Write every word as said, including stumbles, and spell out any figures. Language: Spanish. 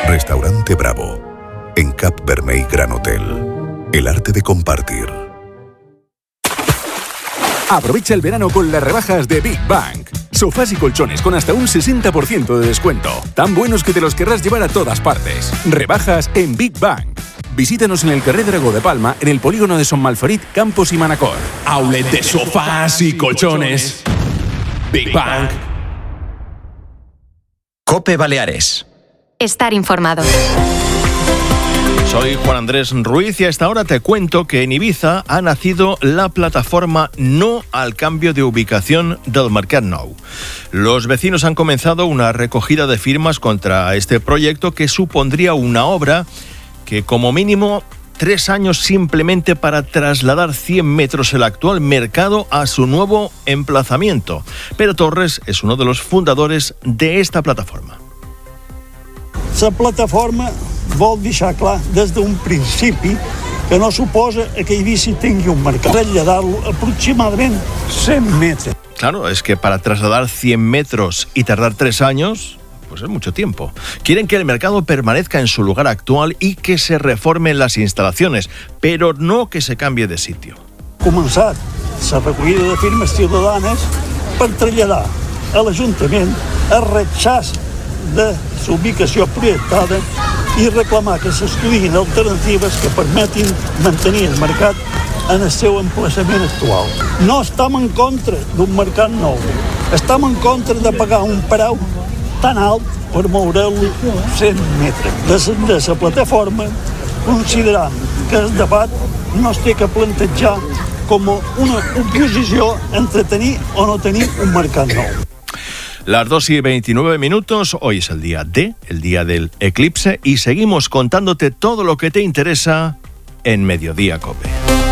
Restaurante Bravo, en Cap Vermell Gran Hotel. El arte de compartir. Aprovecha el verano con las rebajas de Big Bang. Sofás y colchones con hasta un sesenta por ciento de descuento. Tan buenos que te los querrás llevar a todas partes. Rebajas en Big Bang. Visítanos en el carrer Dragó de Palma, en el polígono de Son Malferit, Campos y Manacor. Outlet de sofás y colchones. Big Bang. COPE Baleares. Estar informado. Soy Juan Andrés Ruiz y a esta hora te cuento que en Ibiza ha nacido la plataforma No al cambio de ubicación del Mercat Nou. Los vecinos han comenzado una recogida de firmas contra este proyecto que supondría una obra que como mínimo tres años simplemente para trasladar cien metros el actual mercado a su nuevo emplazamiento. Pere Torres es uno de los fundadores de esta plataforma. La plataforma vol deixar clar des d'un principi que no suposa que Eivissa tingui un mercat, traslladar-lo aproximadament cent metres. Claro, es que para trasladar cien metros y tardar tres años, pues es mucho tiempo. Quieren que el mercado permanezca en su lugar actual y que se reformen las instalaciones, pero no que se cambie de sitio. Començat la recollida de firmes ciutadanes per traslladar a l'Ajuntament el rechaç de la ubicació projectada i reclamar que s'estudiïn alternatives que permetin mantenir el mercat en el seu emplaçament actual. No estem en contra d'un mercat nou, estem en contra de pagar un preu tan alt per moure'l cent metres. Des de la plataforma considerant que el debat no es té que plantejar com una oposició entre tenir o no tenir un mercat nou. Las dos y veintinueve minutos, hoy es el día D, el día del eclipse, y seguimos contándote todo lo que te interesa en Mediodía COPE.